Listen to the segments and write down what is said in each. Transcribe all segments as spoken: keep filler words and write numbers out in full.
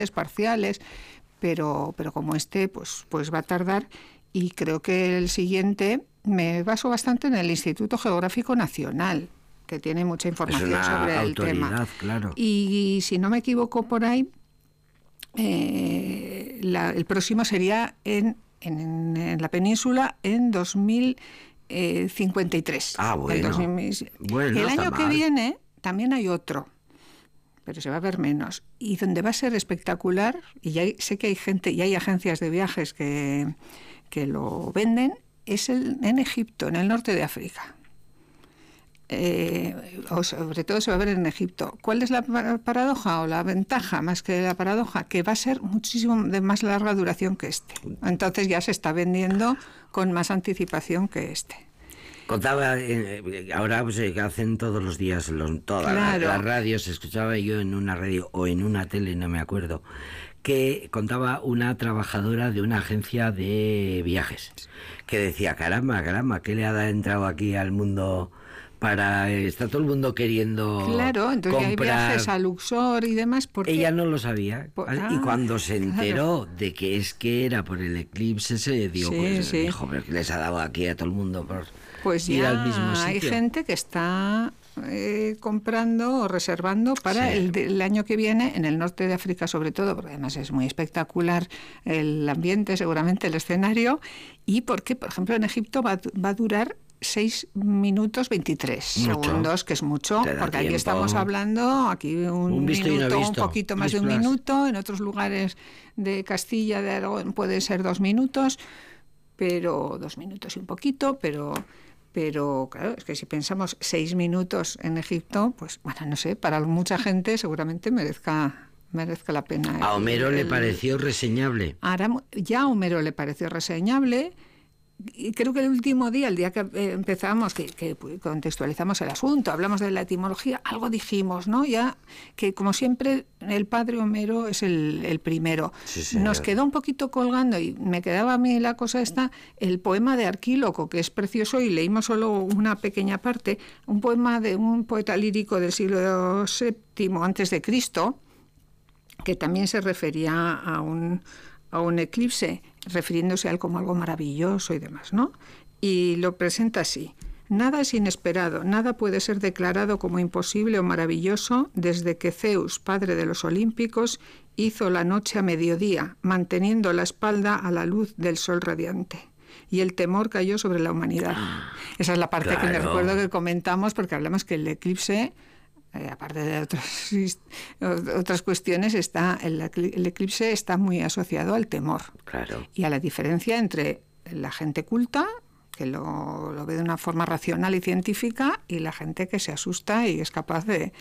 parciales, pero, pero como este, pues, pues va a tardar. Y creo que el siguiente me baso bastante en el Instituto Geográfico Nacional, que tiene mucha información es una sobre el tema. Claro. Y, y si no me equivoco por ahí, eh, la, el próximo sería en, en, en la península en dos mil cincuenta y tres. Ah, bueno. El, dos mil, bueno, el año que mal. viene también hay otro, pero se va a ver menos. Y donde va a ser espectacular, y ya hay, sé que hay gente y hay agencias de viajes que, que lo venden, es el, en Egipto, en el norte de África. Eh, o sobre todo se va a ver en Egipto. ¿Cuál es la paradoja o la ventaja más que la paradoja? Que va a ser muchísimo de más larga duración que este. Entonces ya se está vendiendo con más anticipación que este. Contaba, eh, ahora pues, eh, hacen todos los días, los, todas claro. las radios, escuchaba yo en una radio o en una tele, no me acuerdo, que contaba una trabajadora de una agencia de viajes, que decía, caramba, caramba, ¿qué le ha entrado aquí al mundo? Para está todo el mundo queriendo claro, entonces comprar. Hay viajes a Luxor y demás. Porque ella no lo sabía. Por, y ah, cuando se enteró claro. de que es que era por el eclipse, se dio, sí, pues, sí. dijo, pero que les ha dado aquí a todo el mundo por pues ir ya al mismo sitio. Hay gente que está eh, comprando o reservando para sí. el, el año que viene en el norte de África, sobre todo, porque además es muy espectacular el ambiente, seguramente el escenario, y porque, por ejemplo, en Egipto va, va a durar seis minutos veintitrés mucho. segundos, que es mucho, porque tiempo. Aquí estamos hablando, aquí un, un minuto, no un poquito más Listo. de un minuto, en otros lugares de Castilla, de Aragón, puede ser dos minutos, pero dos minutos y un poquito, pero... Pero claro, es que si pensamos seis minutos en Egipto, pues bueno, no sé, para mucha gente seguramente merezca... merezca la pena. A Homero el, le el, pareció reseñable. Ahora, ya a Homero le pareció reseñable. Y creo que el último día, el día que empezamos, que, que contextualizamos el asunto, hablamos de la etimología, algo dijimos, ¿no? Ya que, como siempre, el padre Homero es el, el primero. Sí, Nos quedó un poquito colgando, y me quedaba a mí la cosa esta, el poema de Arquíloco, que es precioso, y leímos solo una pequeña parte, un poema de un poeta lírico del siglo séptimo antes de Cristo, que también se refería a un... a un eclipse, refiriéndose a él como algo maravilloso y demás, ¿no? Y lo presenta así: nada es inesperado, nada puede ser declarado como imposible o maravilloso desde que Zeus, padre de los olímpicos, hizo la noche a mediodía, manteniendo la espalda a la luz del sol radiante. Y el temor cayó sobre la humanidad. Esa es la parte claro. que me recuerdo que comentamos, porque hablamos que el eclipse... Eh, aparte de otras, otras cuestiones, está el, el eclipse está muy asociado al temor. Claro. Y a la diferencia entre la gente culta, que lo, lo ve de una forma racional y científica, y la gente que se asusta y es capaz de,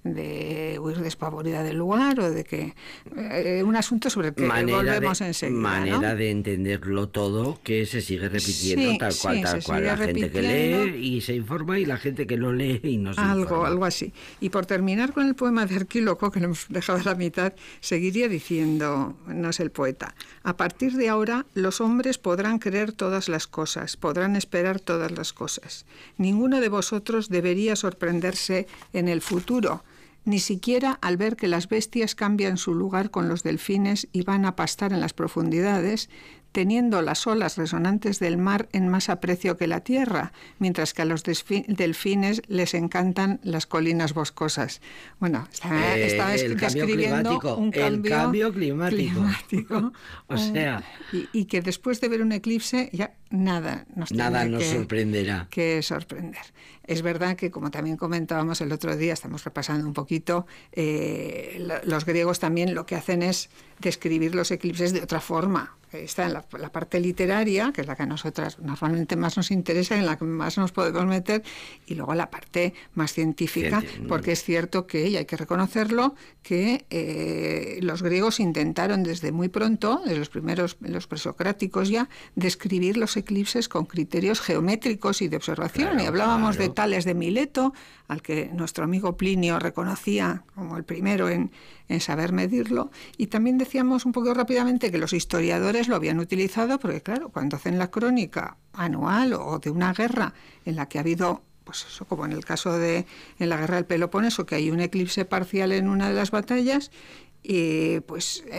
de huir despavorida del lugar, o de que... Eh, un asunto sobre el que manera volvemos de, enseguida, Manera ¿no? de entenderlo todo, que se sigue repitiendo, sí, tal cual, sí, tal cual. La gente que lee y se informa, y la gente que no lee y no se algo, informa. Algo así. Y por terminar con el poema de Arquíloco, que lo hemos dejado a la mitad, seguiría diciendo, no es el poeta: a partir de ahora los hombres podrán creer todas las cosas, podrán esperar todas las cosas. Ninguno de vosotros debería sorprenderse en el futuro, ni siquiera al ver que las bestias cambian su lugar con los delfines y van a pastar en las profundidades, teniendo las olas resonantes del mar en más aprecio que la tierra, mientras que a los delfines les encantan las colinas boscosas. Bueno, está, eh, está el describiendo un cambio, el cambio climático. climático o sea... Y, y que después de ver un eclipse ya nada nos, nada tiene nos que, sorprenderá. que sorprender. Es verdad que, como también comentábamos el otro día, estamos repasando un poquito, eh, los griegos también lo que hacen es describir los eclipses de otra forma. Está en la, la parte literaria, que es la que a nosotras normalmente más nos interesa, en la que más nos podemos meter, y luego la parte más científica, porque es cierto que, y hay que reconocerlo, que eh, los griegos intentaron desde muy pronto, desde los primeros, los presocráticos ya, describir los eclipses con criterios geométricos y de observación, claro, y hablábamos claro. de Tales de Mileto, al que nuestro amigo Plinio reconocía como el primero en, en saber medirlo, y también decíamos un poco rápidamente que los historiadores lo habían utilizado porque, claro, cuando hacen la crónica anual o de una guerra en la que ha habido, pues eso, como en el caso de en la guerra del Peloponeso, que hay un eclipse parcial en una de las batallas, y pues